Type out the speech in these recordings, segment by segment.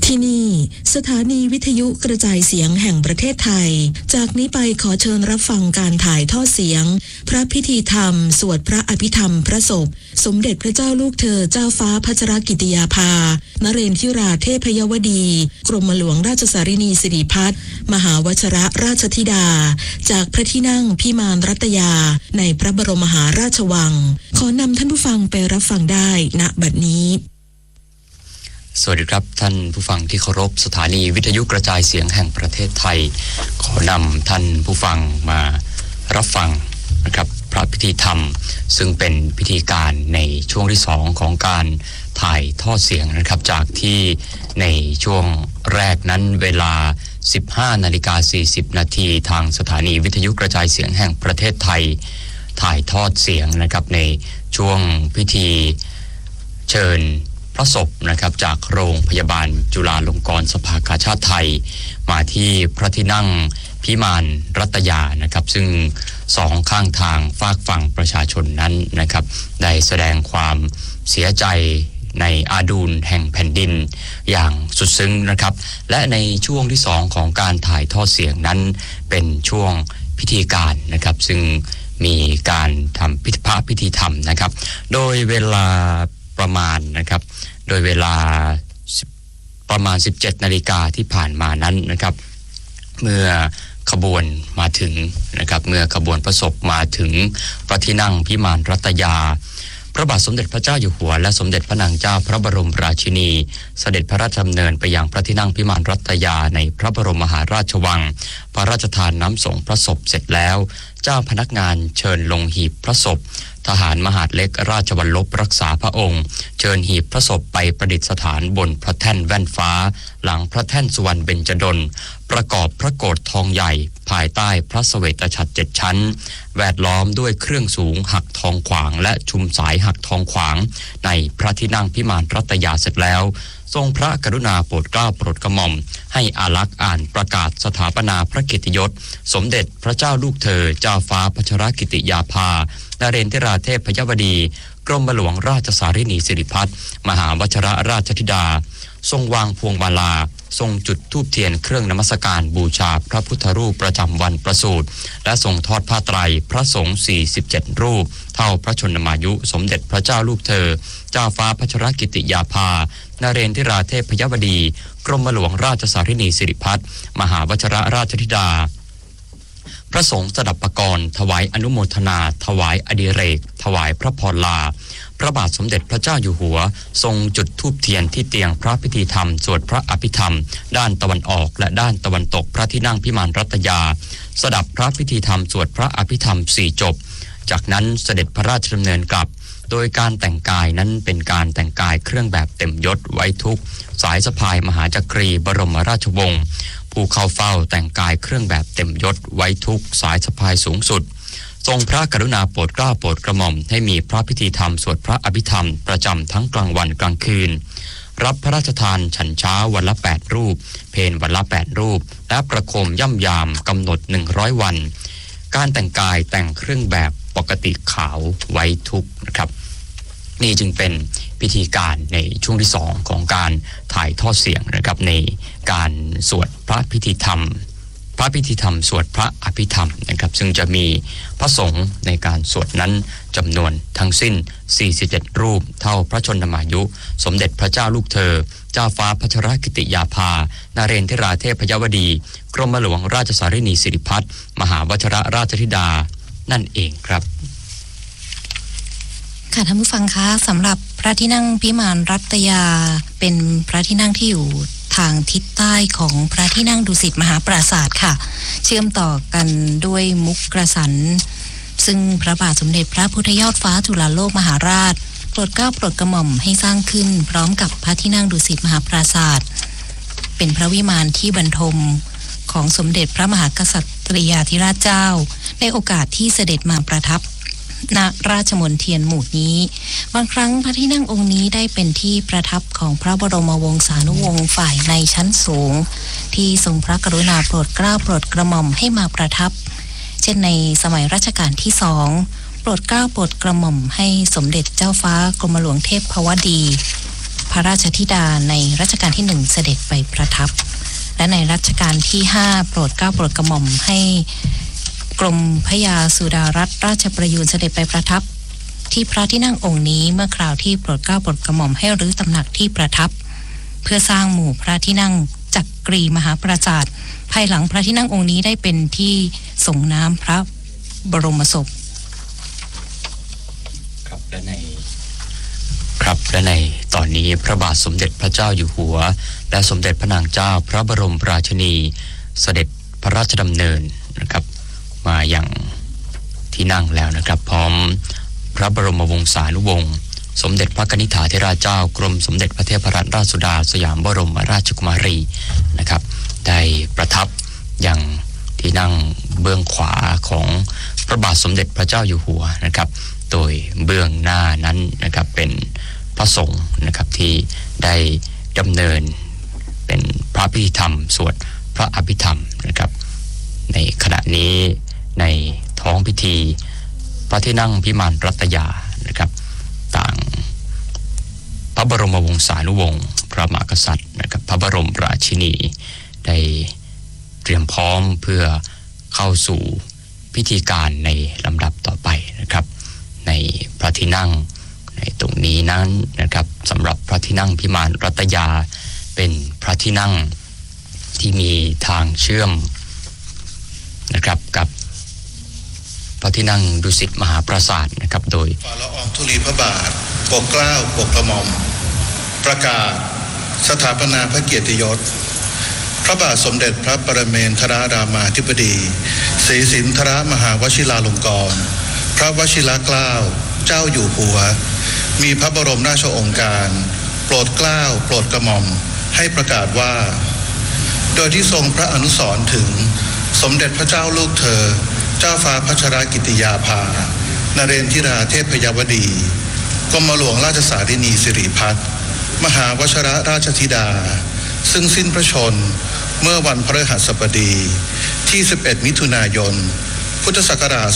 ที่นี่สถานีวิทยุกระจายเสียงแห่งประเทศไทยจากนี้ไปขอเชิญรับฟังการถ่ายทอดเสียงพระพิธีธรรมสวดพระอภิธรรมพระศพสมเด็จพระเจ้าลูกเธอเจ้าฟ้าพัชรกิติยาภานเรนทิราเทพยวดีกรมหลวงราชสารินีสิริพัฒน์มหาวชรราชธิดาจากพระที่นั่งพิมานรัตยาในพระบรมมหาราชวังขอนำท่านผู้ฟังไปรับฟังได้ณบัดนี้สวัสดีครับท่านผู้ฟังที่เคารพสถานีวิทยุกระจายเสียงแห่งประเทศไทยขอนำท่านผู้ฟังมารับฟังนะครับพระพิธีธรรมซึ่งเป็นพิธีการในช่วงที่2ของการถ่ายทอดเสียงนะครับจากที่ในช่วงแรกนั้นเวลา 15:40 นาทีทางสถานีวิทยุกระจายเสียงแห่งประเทศไทยถ่ายทอดเสียงนะครับในช่วงพิธีเชิญพระศพนะครับจากโรงพยาบาลจุฬาลงกรณ์สภากาชาดไทยมาที่พระที่นั่งพิมานรัตยานะครับซึ่งสองข้างทางฝากฝั่งประชาชนนั้นนะครับได้แสดงความเสียใจในอาดูลแห่งแผ่นดินอย่างสุดซึ้งนะครับและในช่วงที่2ของการถ่ายทอดเสียงนั้นเป็นช่วงพิธีการนะครับซึ่งมีการทำพิธีธรรมนะครับโดยเวลาประมาณนะครับโดยเวลาประมาณ 17 นาฬิกาที่ผ่านมานั้นนะครับเมื่อขบวนมาถึงนะครับเมื่อขบวนพระศพมาถึงพระที่นั่งพิมานรัตยาพระบาทสมเด็จพระเจ้าอยู่หัวและสมเด็จพระนางเจ้าพระบรมราชินีเสด็จพระราชดำเนินไปยังพระที่นั่งพิมานรัตยาในพระบรมมหาราชวังพระราชทานน้ำสงฆ์พระศพเสร็จแล้วเจ้าพนักงานเชิญลงหีบพระศพทหารมหาดเล็กราชวัลลบรักษาพระองค์เชิญหีบพระศพไปประดิษฐานบนพระแท่นแว่นฟ้าหลังพระแท่นสุวรรณเบญจดลประกอบพระโกฐทองใหญ่ภายใต้พระเสวตฉัตร7 ชั้นแวดล้อมด้วยเครื่องสูงหักทองขวางและชุมสายหักทองขวางในพระที่นั่งพิมานรัตยาเสร็จแล้วทรงพระกรุณาโปรดเกล้าโปรดกระหม่อมให้อาลักษ์อ่านประกาศสถาปนาพระเกียรติยศสมเด็จพระเจ้าลูกเธอเจ้าฟ้าพัชรกิติยาภานเรนทิราเทพยวดีกรมหลวงราชสารินีสิริพัฒน์มหาวชรราชธิดาทรงวางพวงมาลาทรงจุดธูปเทียนเครื่องนมัสการบูชาพระพุทธรูปประจำวันประสูติและทรงทอดผ้าไตรพระสงฆ์47 รูปเท่าพระชนมายุสมเด็จพระเจ้าลูกเธอเจ้าฟ้าพัชรกิติยาภานเรนทิราเทพยวดีกรมหลวงราชสารินีสิริพัฒน์มหาวชรราชธิดาพระสงฆ์สดับปกรณ์ถวายอนุโมทนาถวายอดิเรกถวายพระพรลาพระบาทสมเด็จพระเจ้าอยู่หัวทรงจุดธูปเทียนที่เตียงพระพิธีธรรมสวดพระอภิธรรมด้านตะวันออกและด้านตะวันตกพระที่นั่งพิมานรัตยาสดับพระพิธีธรรมสวดพระอภิธรรม4 จบจากนั้นเสด็จพระราชดำเนินกลับโดยการแต่งกายนั้นเป็นการแต่งกายเครื่องแบบเต็มยศไว้ทุกสายสะพายมหาจักรีบรมราชวงศ์ผู้เข้าเฝ้าแต่งกายเครื่องแบบเต็มยศไว้ทุกสายสะพายสูงสุดทรงพระกรุณาโปรดเกล้าโปรดกระหม่อมให้มีพระพิธีธรรมสวดพระอภิธรรมประจำทั้งกลางวันกลางคืนรับพระราชทานฉันเช้าวันละ8 รูปเพลวันละ8 รูปและประโคมย่ำยามกำหนด100 วันการแต่งกายแต่งเครื่องแบบปกติขาวไว้ทุกนะครับนี่จึงเป็นพิธีการในช่วงที่2ของการถ่ายทอดเสียงนะครับในการสวดพระพิธีธรรมสวดพระอภิธรรมนะครับซึ่งจะมีพระสงฆ์ในการสวดนั้นจำนวนทั้งสิ้น47 รูปเท่าพระชนมายุสมเด็จพระเจ้าลูกเธอเจ้าฟ้าพัชรกิติยาภานเรนทิราเทพยวดีกรมหลวงราชสารินีสิริพัฒน์มหาวชรราชธิดานั่นเองครับค่ะท่านผู้ฟังคะสำหรับพระที่นั่งพิมานรัตยาเป็นพระที่นั่งที่อยู่ทางทิศใต้ของพระที่นั่งดุสิตมหาปราสาทค่ะเชื่อมต่อกันด้วยมุกกระสันซึ่งพระบาทสมเด็จพระพุทธยอดฟ้าจุฬาโลกมหาราชโปรดเกล้าโปรดกระหม่อมให้สร้างขึ้นพร้อมกับพระที่นั่งดุสิตมหาปราสาทเป็นพระวิมานที่บรรทมของสมเด็จพระมหากษัตริยาธิราชเจ้าในโอกาสที่เสด็จมาประทับณราชมณฑลหมู่นี้บางครั้งพระที่นั่งองค์นี้ได้เป็นที่ประทับของพระบรมวงศานุวงศ์ฝ่ายในชั้นสูงที่ทรงพระกรุณาโปรดเกล้าโปรดกระหม่อมให้มาประทับเช่นในสมัยรัชกาลที่2โปรดเกล้าโปรดกระหม่อมให้สมเด็จเจ้าฟ้ากรมหลวงเทพยวดี ภระราชธิดาในรัชกาลที่1เสด็จไปประทับและในรัชกาลที่5โปรดเกล้าโปรดกระหม่อมให้กรมพระยาสุดารัตนราชประยูรเสด็จไปประทับที่พระที่นั่งองค์นี้เมื่อคราวที่โปรดเกล้าโปรดกระหม่อมให้รื้อตำหนักที่ประทับเพื่อสร้างหมู่พระที่นั่งจักรีมหาปราสาทภายหลังพระที่นั่งองค์นี้ได้เป็นที่ส่งน้ำพระบรมศพครับและในตอนนี้พระบาทสมเด็จพระเจ้าอยู่หัวและสมเด็จพระนางเจ้าพระบรมราชินีเสด็จพระราชดำเนินนะครับมาอย่างที่นั่งแล้วนะครับพร้อมพระบรมวงศานุวงศ์สมเด็จพระกนิษฐาธิราชเจ้ากรมสมเด็จพระเทพรัตนราชสุดาสยามบรมราชกุมารีนะครับได้ประทับอย่างที่นั่งเบื้องขวาของพระบาทสมเด็จพระเจ้าอยู่หัวนะครับโดยเบื้องหน้านั้นนะครับเป็นพระสงฆ์นะครับที่ได้ดำเนินเป็นพระพิธีธรรมสวดพระอภิธรรมนะครับในขณะนี้ในท้องพิธีพระที่นั่งพิมานรัตยานะครับต่างพระบรมวงศานุวงศ์พระมหากษัตริย์นะครับพระบรมราชินีได้เตรียมพร้อมเพื่อเข้าสู่พิธีการในลำดับต่อไปนะครับในพระที่นั่งในตรงนี้นั้นนะครับสำหรับพระที่นั่งพิมานรัตยาเป็นพระที่นั่งที่มีทางเชื่อมนะครับกับพระที่นั่งดุสิตมหาปราสาทนะครับโดยฝ่าละอองธุลีพระบาทปกเกล้าปกกระหม่อมประกาศสถาปนาพระเกียรติยศพระบาทสมเด็จพระปรเมนทรรามาธิบดีศรีสินธรมหาวชิราลงกรณ์พระวชิรเกล้าเจ้าอยู่หัวมีพระบรมราชโองการโปรดเกล้าโปรดกระหม่อมให้ประกาศว่าโดยที่ทรงพระอนุสรณ์ถึงสมเด็จพระเจ้าลูกเธอเจ้าฟ้าพัชรกิติยาภานเรนทิราเทพยวดีกรมหลวงราชสารินีสิริพัฒน์มหาวชรราชธิดาซึ่งสิ้นพระชนเมื่อวันพฤหัสบดีที่11มิถุนายนพุทธศักราช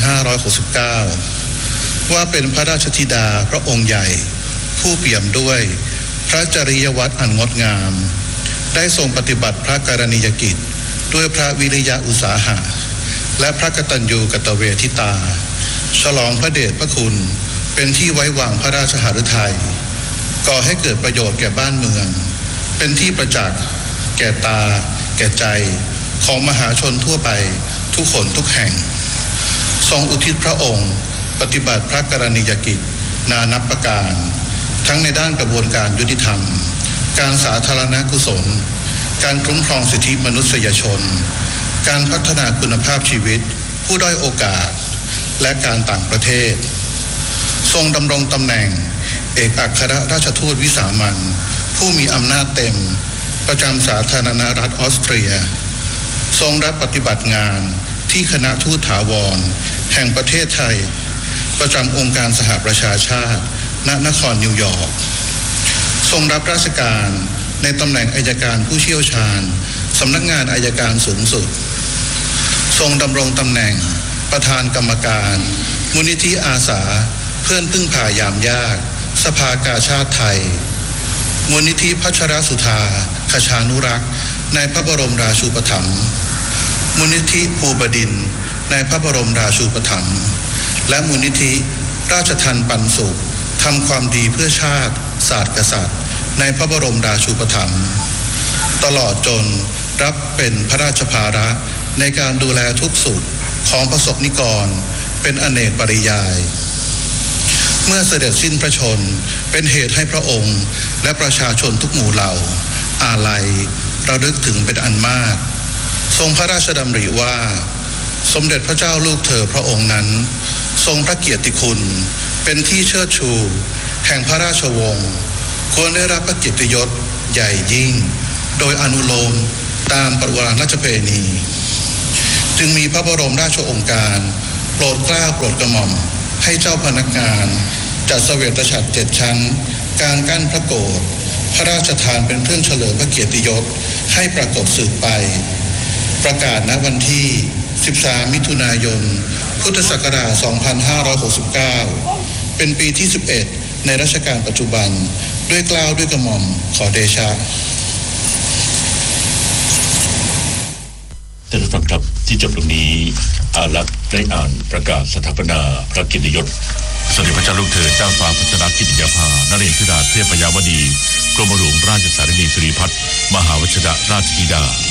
2569ว่าเป็นพระราชธิดาพระองค์ใหญ่ผู้เปี่ยมด้วยพระจริยวัตรอันงดงามได้ทรงปฏิบัติพระกรณียกิจด้วยพระวิริยะอุตสาหะและพระกตัญญูกตเวทิตาฉลองพระเดชพระคุณเป็นที่ไว้วางพระราชหฤทัยก่อให้เกิดประโยชน์แก่บ้านเมืองเป็นที่ประจักษ์แก่ตาแก่ใจของมหาชนทั่วไปทุกคนทุกแห่งทรงอุทิศพระองค์ปฏิบัติพระกรณียกิจนานับประการทั้งในด้านกระบวนการยุติธรรมการสาธารณกุศลการคุ้มครองสิทธิมนุษยชนการพัฒนาคุณภาพชีวิตผู้ด้อยโอกาสและการต่างประเทศทรงดำรงตำแหน่งเอกอัครราชทูตวิสามัญผู้มีอำนาจเต็มประจำสาธารณรัฐออสเตรียทรงรับปฏิบัติงานที่คณะทูตถาวรแห่งประเทศไทยประจำองค์การสหประชาชาติณนครนิวยอร์กทรงรับราชการในตำแหน่งอัยการผู้เชี่ยวชาญสำนักงานอัยการสูงสุดทรงดำรงตำแหน่งประธานกรรมการมูลนิธิอาสาเพื่อนพึ่งพายามยากสภากาชาดไทยมูลนิธิพัชรสุธาคชานุรักษ์ในพระบรมราชูปถัมภ์มูลนิธิภูบดินทร์ในพระบรมราชูปถัมภ์และมูลนิธิราชทัณฑ์ปันสุขทำความดีเพื่อชาติศาสตร์กษัตริย์ในพระบรมราชูปถัมภ์ตลอดจนรับเป็นพระราชภาระในการดูแลทุกสุขของประสบนิกรเป็นอเนกปริยายเมื่อเสด็จสิ้นพระชนเป็นเหตุให้พระองค์และประชาชนทุกหมู่เหล่าอาลัยระลึกถึงเป็นอันมากทรงพระราชดำริว่าสมเด็จพระเจ้าลูกเธอพระองค์นั้นทรงพระเกียรติคุณเป็นที่เชิดชูแห่งพระราชวงศ์ควรได้รับพระเกียรติยศใหญ่ยิ่งโดยอนุโลมตามประวัติราชประเพณีจึงมีพระบรมราชโองการโปรดเกล้าโปรดกระหม่อมให้เจ้าพนักงานจัดเสวตฉัตร7 ชั้นการกั้นพระโกฐพระราชทานเป็นเครื่องเฉลิมพระเกียรติยศให้ปรากฏสืบไปประกาศณวันที่13มิถุนายนพุทธศักราช2569เป็นปีที่11ในรัชกาลปัจจุบันด้วยเกล้าด้วยกระหม่อมขอเดชะท่านผู้ฟังครับที่จบตรงนี้อารักษ์ได้อ่านประกาศสถาปนาพระเกียรติยศสมเด็จพระเจ้าลูกเธอเจ้าฟ้าพัชรกิติยาภานเรศธิดาเทพยาวดีกรมหลวงราชสารินีสิริพัฒน์มหาวชิระราชธิดา